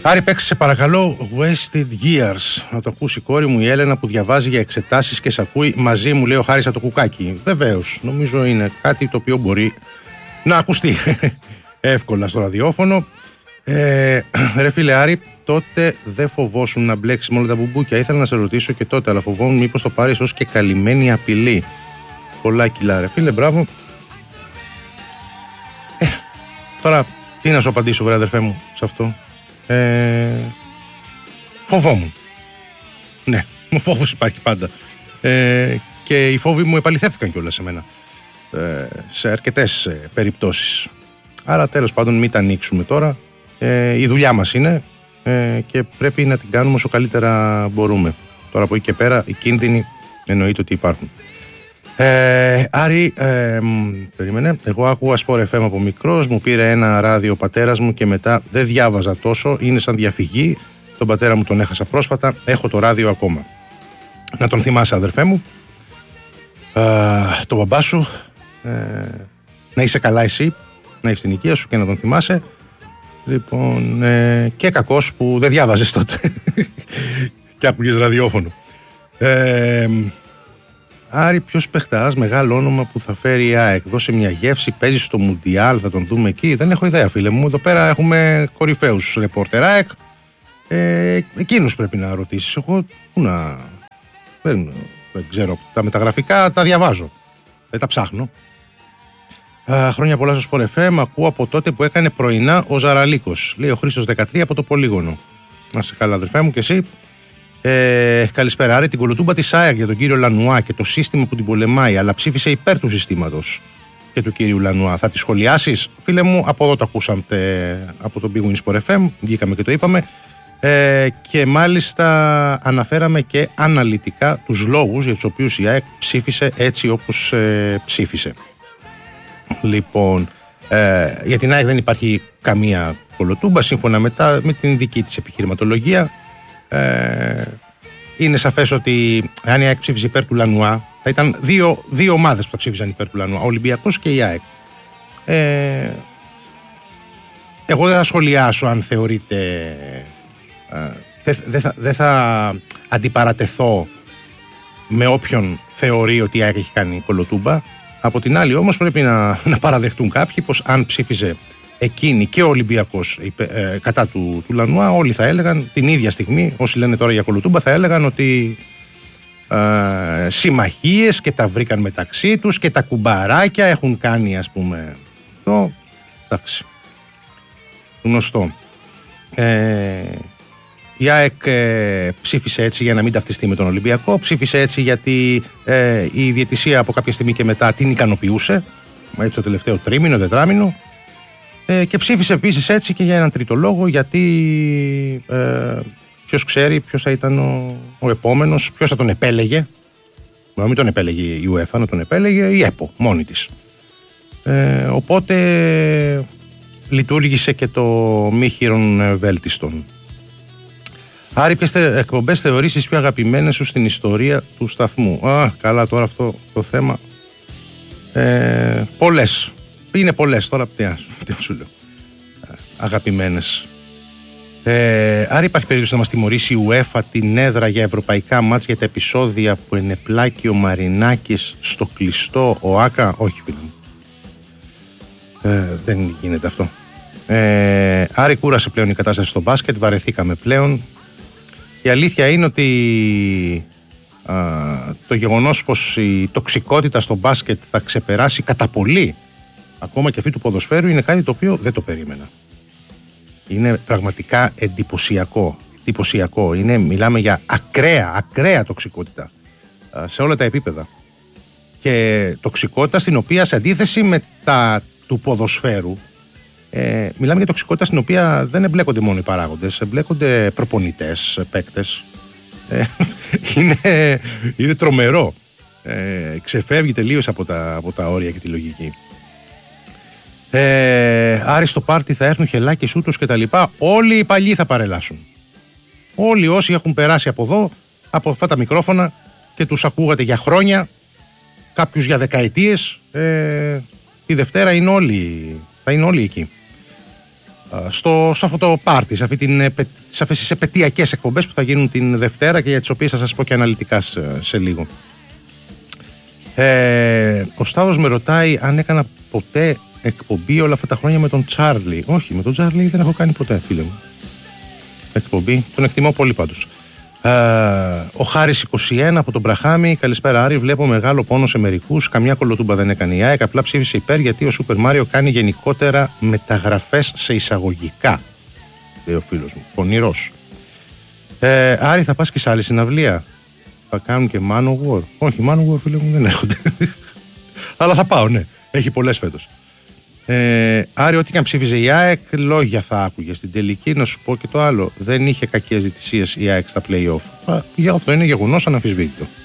Άρη, παίξε σε παρακαλώ Wasted Years. Να το ακούσει η κόρη μου η Έλενα που διαβάζει για εξετάσεις και σ' ακούει μαζί μου, λέει ο Χάρης από το κουκάκι. Βεβαίως, νομίζω είναι κάτι το οποίο μπορεί να ακουστεί εύκολα στο ραδιόφωνο. Ρε φίλε Άρη, τότε δεν φοβόσουν να μπλέξει με όλα τα μπουμπούκια. Ήθελα να σε ρωτήσω και τότε, αλλά φοβόμουν μήπως το πάρεις ως και καλυμμένη απειλή. Πολλά κιλά, ρε φίλε, μπράβο. Τώρα, τι να σου απαντήσω, βρε αδερφέ μου, σε αυτό. Φοβόμουν. Ναι, μου φόβος υπάρχει πάντα. Και οι φόβοι μου επαληθεύτηκαν κιόλας σε μένα. Σε αρκετές περιπτώσεις. Άρα τέλος πάντων μην τα ανοίξουμε τώρα. Η δουλειά μας είναι και πρέπει να την κάνουμε όσο καλύτερα μπορούμε. Τώρα από εκεί και πέρα οι κίνδυνοι εννοείται ότι υπάρχουν. Άρη, περίμενε. Εγώ άκουγα Sport FM από μικρός. Μου πήρε ένα ράδιο ο πατέρας μου και μετά δεν διάβαζα τόσο. Είναι σαν διαφυγή. Τον πατέρα μου τον έχασα πρόσφατα. Έχω το ράδιο ακόμα. Να τον θυμάσαι, αδερφέ μου. Το μπαμπά σου. Να είσαι καλά εσύ. Να έχεις την οικία σου και να τον θυμάσαι. Λοιπόν, και κακός που δεν διάβαζες τότε. Και άκουγες ραδιόφωνο. Άρη, ποιος παιχταράς μεγάλο όνομα που θα φέρει η ΑΕΚ? Δώσε μια γεύση, παίζει στο Μουντιάλ, θα τον δούμε εκεί. Δεν έχω ιδέα, φίλε μου. Εδώ πέρα έχουμε κορυφαίους ρεπόρτερ ΑΕΚ. Εκείνους πρέπει να ρωτήσεις. Εγώ πού να. Δεν ξέρω. Τα μεταγραφικά τα διαβάζω. Δεν τα ψάχνω. Χρόνια πολλά στο Sport FM. Ακούω από τότε που έκανε πρωινά ο Ζαραλίκος. Λέει ο Χρήστος 13 από το Πολύγωνο. Να σε καλά, αδερφέ μου, και εσύ. Καλησπέρα. Άρη, την κολοτούμπα της ΑΕΚ για τον κύριο Λανουά και το σύστημα που την πολεμάει, αλλά ψήφισε υπέρ του συστήματος και του κύριου Λανουά. Θα τη σχολιάσεις? Φίλε μου, από εδώ το ακούσαμε από τον Big Win Sport FM. Βγήκαμε και το είπαμε. Και μάλιστα αναφέραμε και αναλυτικά τους λόγους για τους οποίους η ΑΕΚ ψήφισε έτσι όπως ψήφισε. Λοιπόν, για την ΑΕΚ δεν υπάρχει καμία κολοτούμπα σύμφωνα με την δική της επιχειρηματολογία. Είναι σαφές ότι αν η ΑΕΚ ψήφιζε υπέρ του Λανουά, θα ήταν δύο ομάδες που θα ψήφιζαν υπέρ του Λανουά, ο Ολυμπιακός και η ΑΕΚ. Εγώ δεν θα σχολιάσω αν θεωρείτε, δεν θα αντιπαρατεθώ με όποιον θεωρεί ότι η ΑΕΚ έχει κάνει κολοτούμπα. Από την άλλη όμως πρέπει να παραδεχτούν κάποιοι πως αν ψήφιζε εκείνη και ο Ολυμπιακός κατά του Λανουά, όλοι θα έλεγαν την ίδια στιγμή, όσοι λένε τώρα για κολοτούμπα, θα έλεγαν ότι συμμαχίες και τα βρήκαν μεταξύ τους και τα κουμπαράκια έχουν κάνει, ας πούμε, το εντάξει, γνωστό. Η ΑΕΚ ψήφισε έτσι για να μην ταυτιστεί με τον Ολυμπιακό, ψήφισε έτσι γιατί η διαιτησία από κάποια στιγμή και μετά την ικανοποιούσε, έτσι το τελευταίο τρίμηνο, τετράμηνο. Και ψήφισε επίσης έτσι και για έναν τρίτο λόγο, γιατί ποιος ξέρει ποιος θα ήταν ο επόμενος, ποιος θα τον επέλεγε. Να μην τον επέλεγε η UEFA, να τον επέλεγε η ΕΠΟ μόνη της. Οπότε λειτουργήσε και το μη χειρον βέλτιστον. Άρη, ποιες εκπομπές θεωρείς τις πιο αγαπημένες σου στην ιστορία του σταθμού? Καλά τώρα αυτό το θέμα. Πολλές. Είναι πολλές τώρα, τι σου λέω. Αγαπημένες. Άρα υπάρχει περίπτωση να μας τιμωρήσει η UEFA την έδρα για ευρωπαϊκά μάτς για τα επεισόδια που ενεπλάκει ο Μαρινάκης στο κλειστό ο Άκα? Όχι, φίλε μου. Δεν γίνεται αυτό. Άρη, κούρασε πλέον η κατάσταση στο μπάσκετ, βαρεθήκαμε πλέον. Η αλήθεια είναι ότι το γεγονός πως η τοξικότητα στο μπάσκετ θα ξεπεράσει κατά πολύ ακόμα και αυτή του ποδοσφαίρου είναι κάτι το οποίο δεν το περίμενα. Είναι πραγματικά εντυπωσιακό. Μιλάμε για ακραία τοξικότητα σε όλα τα επίπεδα. Και τοξικότητα στην οποία, σε αντίθεση με τα του ποδοσφαίρου, μιλάμε για τοξικότητα στην οποία δεν εμπλέκονται μόνο οι παράγοντες, εμπλέκονται προπονητές, παίκτες. Είναι τρομερό. Ξεφεύγει τελείως από τα όρια και τη λογική. Άρη, στο πάρτι θα έρθουν Χελάκης, Σούτος και τα λοιπά. Όλοι οι παλιοί θα παρελάσουν. Όλοι όσοι έχουν περάσει από εδώ, από αυτά τα μικρόφωνα και τους ακούγατε για χρόνια, κάποιους για δεκαετίες, τη Δευτέρα θα είναι όλοι εκεί. σε αυτό το πάρτι, σε αυτές τις επετειακές εκπομπές που θα γίνουν την Δευτέρα και για τις οποίες θα σας πω και αναλυτικά σε λίγο. Ο Σταύρος με ρωτάει αν έκανα ποτέ εκπομπή όλα αυτά τα χρόνια με τον Τσάρλι. Όχι, με τον Τσάρλι δεν έχω κάνει ποτέ, φίλε μου. Εκπομπή, τον εκτιμώ πολύ πάντως. Ο Χάρης 21 από τον Μπραχάμι. Καλησπέρα Άρη, βλέπω μεγάλο πόνο σε μερικούς. Καμιά κολοτούμπα δεν έκανε η ΑΕΚ. Απλά ψήφισε υπέρ γιατί ο Σούπερ Μάριο κάνει γενικότερα μεταγραφές σε εισαγωγικά. Λέει ο φίλος μου. Πονηρός. Άρη, θα πας και σε άλλη συναυλία? Θα κάνουν και Manowar? Όχι, Manowar φίλε μου δεν έρχονται. Αλλά θα πάω, ναι. Έχει πολλές φέτος. Άρη, ό,τι και αν ψήφιζε η ΑΕΚ, λόγια θα άκουγε. Στην τελική, να σου πω και το άλλο. Δεν είχε κακές διαιτησίες η ΑΕΚ στα play-off. Για αυτό είναι γεγονός αναμφισβήτητο.